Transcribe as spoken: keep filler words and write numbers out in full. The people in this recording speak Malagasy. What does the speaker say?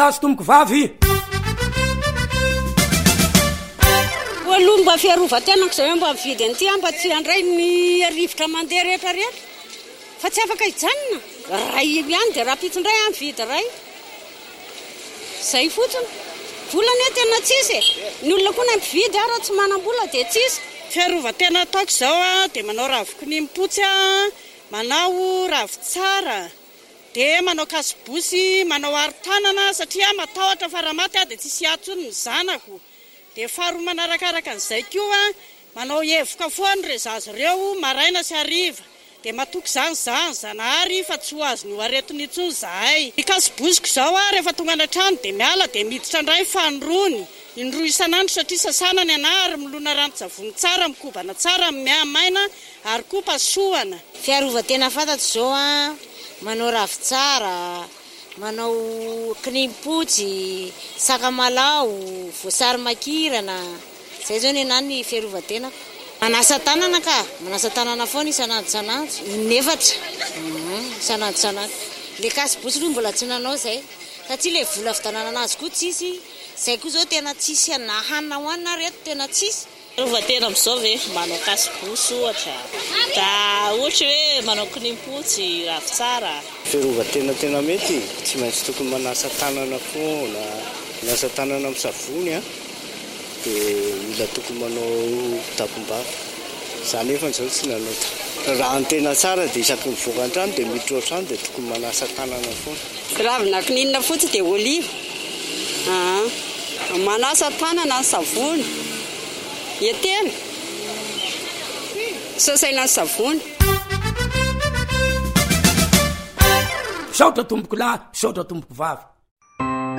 Azo tomboko vavy aloha mba fiarovan-tenako zao hoe mba mividy an'ity mba tsy handray ny rivotra mandeha rehetra rehetra fa tsy afaka hijanona ray ihany dia raha pitindray a mividy ray zay fotsiny volana e tena tsisy ny olona koa na mpividy a raha tsy manam-bola dia tsisy. Fiarovan-tena ataoko zao a dia manao ravin-kinimpotsy a, manao ravin-tsara dia manao kasibosy, manao arotanana satria matahotra faramaty a dia tsisy atsony ny zanako. Dia faharoa manarakaraka an'izay koa manao evoka foana re zazo ireo maraina sy hariva dia matoky izany zany zanahary fa tsy ho azo ny ho aretiny intsony zahay. Ny kasibosiko izao a rehefa tonga any an-trano dia miala dia miditra indray fanirony indroa isan'andro satria sasana ny ana ary milona ranon-tsavony tsara, mikobana tsara, miamaina ary koa pasohana. Fiarovan-tena fantatro izao a manao ravin-tsara, manao kinimpotsy, sakamalaho, voasary makirana, zay zao ny anany ny fiarovan-tena. Manasa tanana ka, manasa tanana foana isan'andro isan'andro, inefatra isan'andro isan'andro. Le kasibosy aloha mbola tsy nanao zay satria le vola fidanana anazy koa tsisy, zay koa zao tena tsisy na hanina hoanina reto tena tsisy. Fiarovan-tena amin'izao ve manao kasibosy ohatra, da ohatra hoe manao kinimpotsy, ravin-tsara. Fiarovan-tena tena mety tsy maintsy tokony manasa tanana foana, manasa tanana amin'ny savony a, dia mila tokony manao tapom-bava. Izany efa izao tsy nanao. Raha ny tena tsara dia isaky mivoaka an-trano dia miditra ao trano dia tokony manasa tanana foana. Ravina kininina fotsy dia oliva, manasa tanana ny savony, etena, sasaina ny savony. Saotra tomboko lahy, saotra tomboko vavy.